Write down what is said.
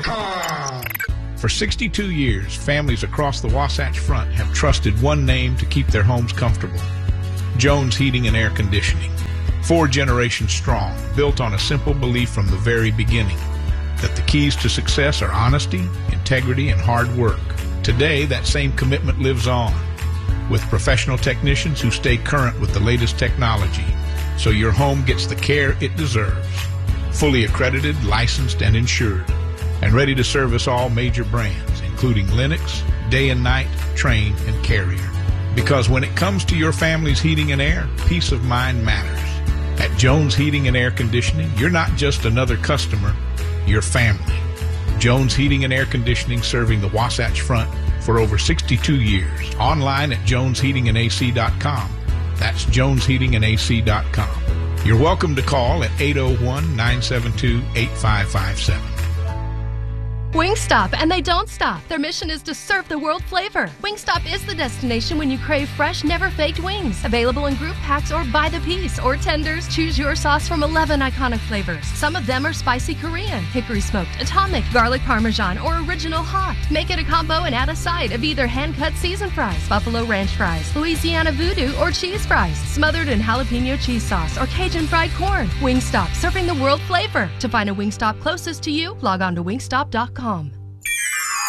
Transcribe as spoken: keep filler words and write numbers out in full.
For sixty-two years, families across the Wasatch Front have trusted one name to keep their homes comfortable: Jones Heating and Air Conditioning. Four generations strong, built on a simple belief from the very beginning that the keys to success are honesty, integrity, and hard work. Today, that same commitment lives on, with professional technicians who stay current with the latest technology, so your home gets the care it deserves. Fully accredited, licensed, and insured, and ready to service all major brands, including Lennox, Day and Night, Trane, and Carrier. Because when it comes to your family's heating and air, peace of mind matters. At Jones Heating and Air Conditioning, you're not just another customer, you're family. Jones Heating and Air Conditioning, serving the Wasatch Front for over sixty-two years. Online at jones heating and a c dot com. That's jones heating and a c dot com. You're welcome to call at eight oh one, nine seven two, eight five five seven. Wingstop, and they don't stop. Their mission is to serve the world flavor. Wingstop is the destination when you crave fresh, never-faked wings. Available in group packs or by the piece or tenders. Choose your sauce from eleven iconic flavors. Some of them are spicy Korean, hickory smoked, atomic, garlic parmesan, or original hot. Make it a combo and add a side of either hand-cut seasoned fries, buffalo ranch fries, Louisiana voodoo, or cheese fries, smothered in jalapeno cheese sauce, or Cajun fried corn. Wingstop, serving the world flavor. To find a Wingstop closest to you, log on to wingstop dot com.